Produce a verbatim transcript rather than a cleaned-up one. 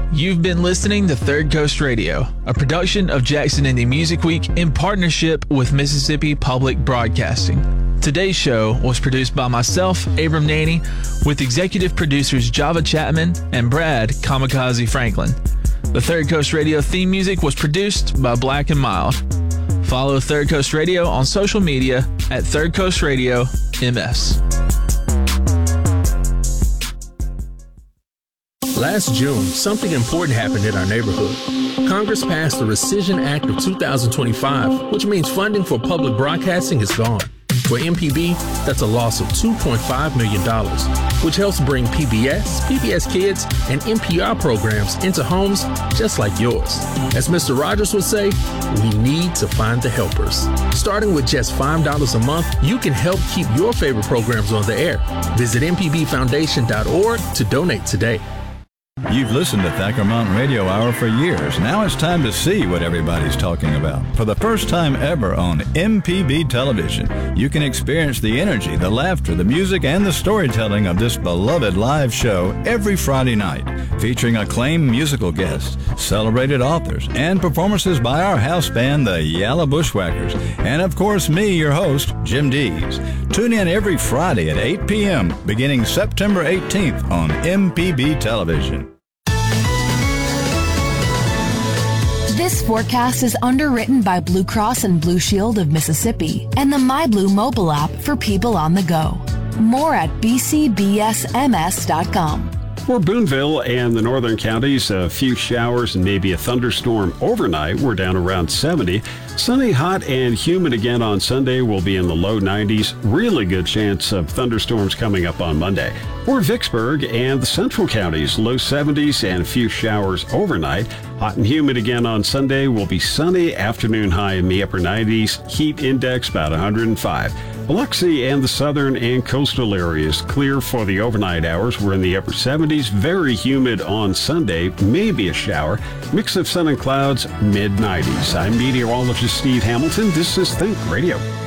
You've been listening to Third Coast Radio, a production of Jackson Indie Music Week in partnership with Mississippi Public Broadcasting. Today's show was produced by myself, Abram Naney, with executive producers Java Chapman and Brad Kamikaze Franklin. The Third Coast Radio theme music was produced by Black and Mild. Follow Third Coast Radio on social media at Third Coast Radio M S. Last June, something important happened in our neighborhood. Congress passed the Rescission Act of two thousand twenty-five, which means funding for public broadcasting is gone. For M P B, that's a loss of two point five million dollars, which helps bring P B S, P B S Kids, and N P R programs into homes just like yours. As Mister Rogers would say, we need to find the helpers. Starting with just five dollars a month, you can help keep your favorite programs on the air. Visit m p b foundation dot org to donate today. You've listened to Thacker Mountain Radio Hour for years. Now it's time to see what everybody's talking about. For the first time ever on M P B television, you can experience the energy, the laughter, the music, and the storytelling of this beloved live show every Friday night, featuring acclaimed musical guests, celebrated authors, and performances by our house band, the Yalla Bushwhackers, and of course me, your host, Jim Dees. Tune in every Friday at eight p.m. beginning September eighteenth on M P B television. This forecast is underwritten by Blue Cross and Blue Shield of Mississippi and the MyBlue mobile app for people on the go. More at b c b s m s dot com. For Boonville and the northern counties, a few showers and maybe a thunderstorm overnight. We're down around seventy. Sunny, hot, and humid again on Sunday. We'll be in the low nineties. Really good chance of thunderstorms coming up on Monday. For Vicksburg and the central counties, low seventies and a few showers overnight. Hot and humid again on Sunday. Will be sunny, afternoon high in the upper nineties. Heat index about one hundred five. Biloxi and the southern and coastal areas clear for the overnight hours. We're in the upper seventies. Very humid on Sunday, maybe a shower. Mix of sun and clouds, mid nineties. I'm meteorologist Steve Hamilton. This is Think Radio.